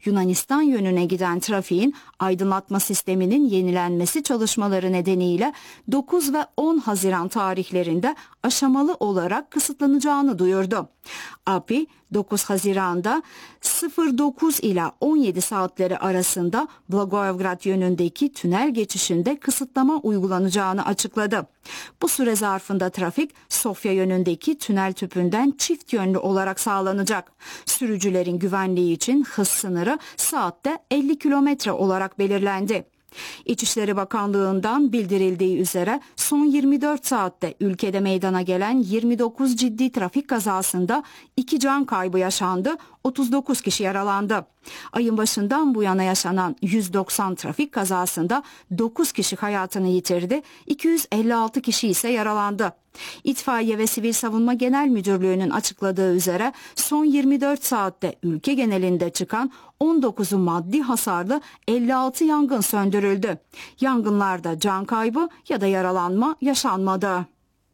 Yunanistan yönüne giden trafiğin aydınlatma sisteminin yenilenmesi çalışmaları nedeniyle 9 ve 10 Haziran tarihlerinde aşamalı olarak kısıtlanacağını duyurdu. API 9 Haziran'da 09 ila 17 saatleri arasında Blagoevgrad yönündeki tünel geçişinde kısıtlama uygulanacağını açıkladı. Bu süre zarfında trafik Sofya yönündeki tünel tüpünden çift yönlü olarak sağlanacak. Sürücülerin güvenliği için hız sınırı saatte 50 kilometre olarak belirlendi. İçişleri Bakanlığı'ndan bildirildiği üzere son 24 saatte ülkede meydana gelen 29 ciddi trafik kazasında 2 can kaybı yaşandı, 39 kişi yaralandı. Ayın başından bu yana yaşanan 190 trafik kazasında 9 kişi hayatını yitirdi, 256 kişi ise yaralandı. İtfaiye ve Sivil Savunma Genel Müdürlüğü'nün açıkladığı üzere son 24 saatte ülke genelinde çıkan 19'u maddi hasarlı 56 yangın söndürüldü. Yangınlarda can kaybı ya da yaralanma yaşanmadı.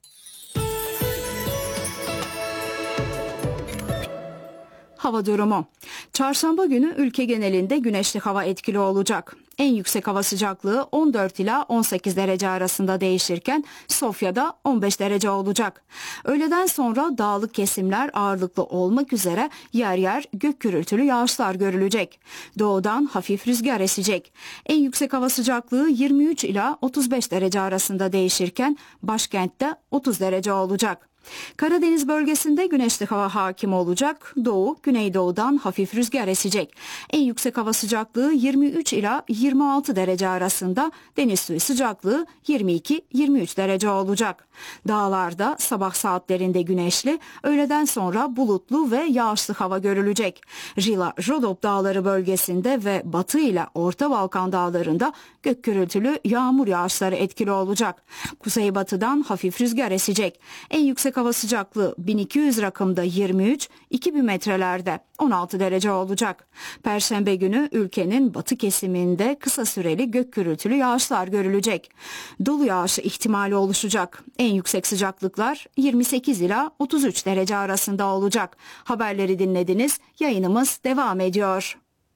Hava durumu. Çarşamba günü ülke genelinde güneşli hava etkili olacak. En yüksek hava sıcaklığı 14 ila 18 derece arasında değişirken Sofya'da 15 derece olacak. Öğleden sonra dağlık kesimler ağırlıklı olmak üzere yer yer gök gürültülü yağışlar görülecek. Doğudan hafif rüzgar esecek. En yüksek hava sıcaklığı 23 ila 35 derece arasında değişirken başkentte 30 derece olacak. Karadeniz bölgesinde güneşli hava hakim olacak. Doğu, güneydoğudan hafif rüzgar esecek. En yüksek hava sıcaklığı 23 ila 26 derece arasında, deniz suyu sıcaklığı 22-23 derece olacak. Dağlarda sabah saatlerinde güneşli, öğleden sonra bulutlu ve yağışlı hava görülecek. Rila-Rodop dağları bölgesinde ve Batı ile Orta Balkan dağlarında gök gürültülü yağmur yağışları etkili olacak. Kuzeybatıdan hafif rüzgar esecek. En yüksek hava sıcaklığı 1200 rakımda 23, 2000 metrelerde 16 derece olacak. Perşembe günü ülkenin batı kesiminde kısa süreli gök gürültülü yağışlar görülecek. Dolu yağışı ihtimali oluşacak. En yüksek sıcaklıklar 28 ila 33 derece arasında olacak. Haberleri dinlediniz. Yayınımız devam ediyor.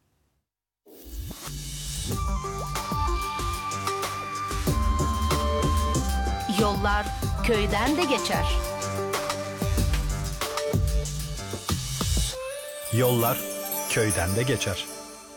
Yollar köyden de geçer. Yollar köyden de geçer.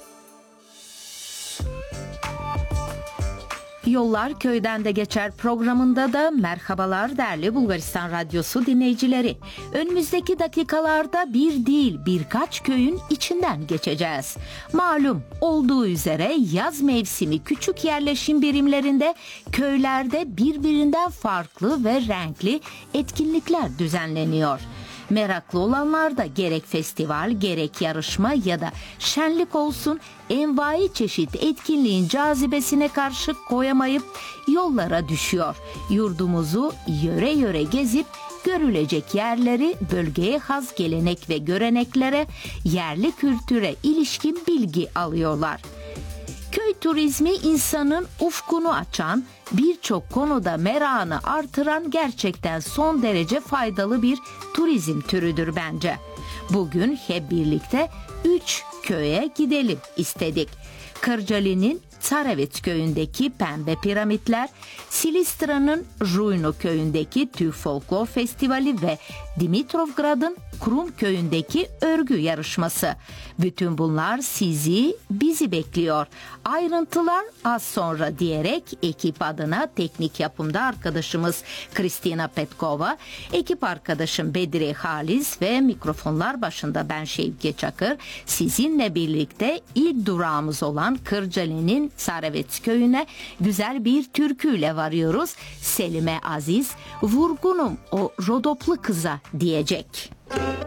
Yollar köyden de geçer programında da merhabalar değerli Bulgaristan Radyosu dinleyicileri. Önümüzdeki dakikalarda bir değil birkaç köyün içinden geçeceğiz. Malum olduğu üzere yaz mevsimi küçük yerleşim birimlerinde köylerde birbirinden farklı ve renkli etkinlikler düzenleniyor. Meraklı olanlar da gerek festival, gerek yarışma ya da şenlik olsun envai çeşit etkinliğin cazibesine karşı koyamayıp yollara düşüyor. Yurdumuzu yöre yöre gezip görülecek yerleri, bölgeye has gelenek ve göreneklere, yerli kültüre ilişkin bilgi alıyorlar. Köy turizmi insanın ufkunu açan, birçok konuda merakını artıran gerçekten son derece faydalı bir turizm türüdür bence. Bugün hep birlikte 3 köye gidelim istedik. Kırcaali'nin Tsarevet köyündeki Pembe Piramitler, Silistra'nın Ruyno köyündeki Türk Folklor Festivali ve Dimitrovgrad'ın Krum köyündeki örgü yarışması. Bütün bunlar bizi bekliyor. Ayrıntılar az sonra diyerek ekip adına teknik yapımda arkadaşımız Kristina Petkova, ekip arkadaşım Bedri Halis ve mikrofonlar başında ben Şevke Çakır sizinle birlikte ilk durağımız olan Kırcaali'nin Tsarevet köyüne güzel bir türküyle varıyoruz. Selime Aziz, vurgunum o rodoplu kıza diyecek.